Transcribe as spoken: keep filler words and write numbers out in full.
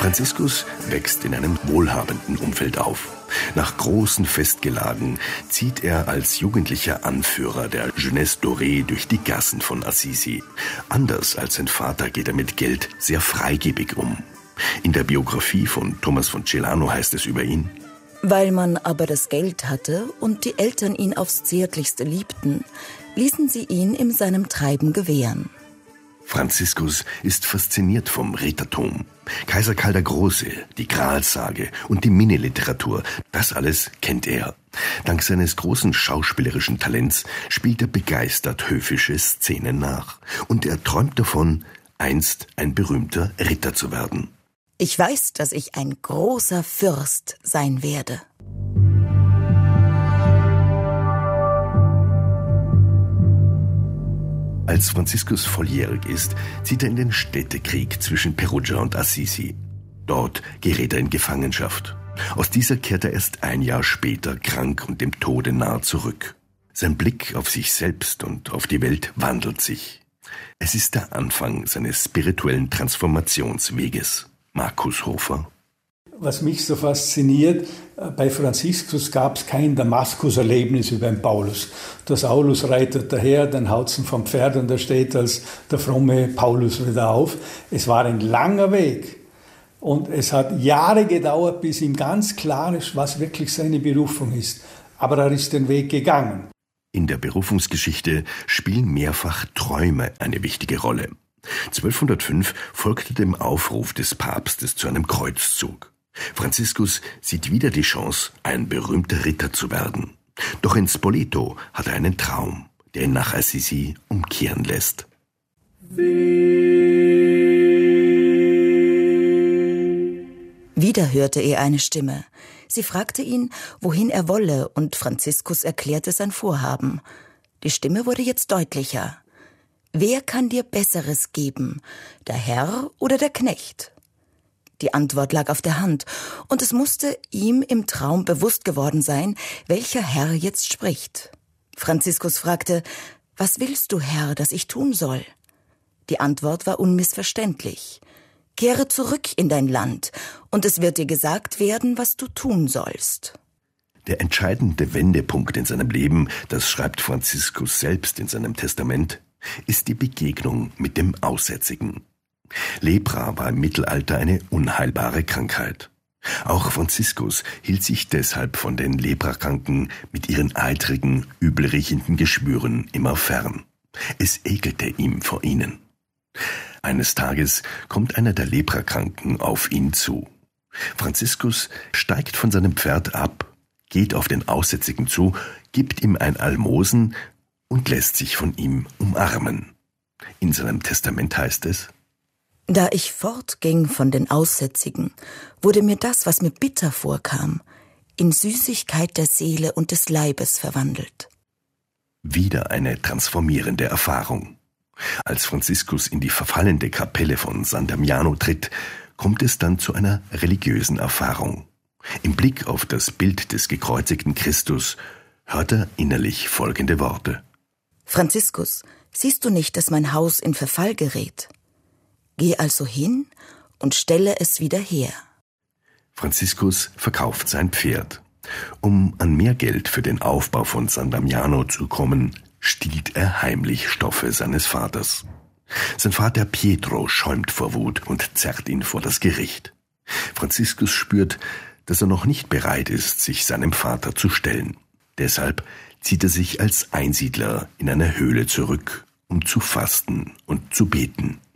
Franziskus wächst in einem wohlhabenden Umfeld auf. Nach großen Festgelagen zieht er als jugendlicher Anführer der Jeunesse Dorée durch die Gassen von Assisi. Anders als sein Vater geht er mit Geld sehr freigebig um. In der Biografie von Thomas von Celano heißt es über ihn: Weil man aber das Geld hatte und die Eltern ihn aufs Zärtlichste liebten, ließen sie ihn in seinem Treiben gewähren. Franziskus ist fasziniert vom Rittertum. Kaiser Karl der Große, die Gralsage und die Minneliteratur, das alles kennt er. Dank seines großen schauspielerischen Talents spielt er begeistert höfische Szenen nach. Und er träumt davon, einst ein berühmter Ritter zu werden. Ich weiß, dass ich ein großer Fürst sein werde. Als Franziskus volljährig ist, zieht er in den Städtekrieg zwischen Perugia und Assisi. Dort gerät er in Gefangenschaft. Aus dieser kehrt er erst ein Jahr später krank und dem Tode nahe zurück. Sein Blick auf sich selbst und auf die Welt wandelt sich. Es ist der Anfang seines spirituellen Transformationsweges. Markus Hofer. Was mich so fasziniert, bei Franziskus gab es kein Damaskus-Erlebnis wie beim Paulus. Der Saulus reitet daher, dann haut ihn vom Pferd und da steht als der fromme Paulus wieder auf. Es war ein langer Weg und es hat Jahre gedauert, bis ihm ganz klar ist, was wirklich seine Berufung ist. Aber er ist den Weg gegangen. In der Berufungsgeschichte spielen mehrfach Träume eine wichtige Rolle. zwölfhundertfünf folgte dem Aufruf des Papstes zu einem Kreuzzug. Franziskus sieht wieder die Chance, ein berühmter Ritter zu werden. Doch in Spoleto hat er einen Traum, der ihn nach Assisi umkehren lässt. Wieder hörte er eine Stimme. Sie fragte ihn, wohin er wolle, und Franziskus erklärte sein Vorhaben. Die Stimme wurde jetzt deutlicher. Wer kann dir Besseres geben, der Herr oder der Knecht? Die Antwort lag auf der Hand, und es musste ihm im Traum bewusst geworden sein, welcher Herr jetzt spricht. Franziskus fragte: Was willst du, Herr, dass ich tun soll? Die Antwort war unmissverständlich: Kehre zurück in dein Land, und es wird dir gesagt werden, was du tun sollst. Der entscheidende Wendepunkt in seinem Leben, das schreibt Franziskus selbst in seinem Testament, ist die Begegnung mit dem Aussätzigen. Lepra war im Mittelalter eine unheilbare Krankheit. Auch Franziskus hielt sich deshalb von den Leprakranken mit ihren eitrigen, übelriechenden Geschwüren immer fern. Es ekelte ihm vor ihnen. Eines Tages kommt einer der Leprakranken auf ihn zu. Franziskus steigt von seinem Pferd ab, geht auf den Aussätzigen zu, gibt ihm ein Almosen und lässt sich von ihm umarmen. In seinem Testament heißt es: Da ich fortging von den Aussätzigen, wurde mir das, was mir bitter vorkam, in Süßigkeit der Seele und des Leibes verwandelt. Wieder eine transformierende Erfahrung. Als Franziskus in die verfallende Kapelle von San Damiano tritt, kommt es dann zu einer religiösen Erfahrung. Im Blick auf das Bild des gekreuzigten Christus hört er innerlich folgende Worte: Franziskus, siehst du nicht, dass mein Haus in Verfall gerät? Geh also hin und stelle es wieder her. Franziskus verkauft sein Pferd. Um an mehr Geld für den Aufbau von San Damiano zu kommen, stiehlt er heimlich Stoffe seines Vaters. Sein Vater Pietro schäumt vor Wut und zerrt ihn vor das Gericht. Franziskus spürt, dass er noch nicht bereit ist, sich seinem Vater zu stellen. Deshalb zieht er sich als Einsiedler in eine Höhle zurück, um zu fasten und zu beten.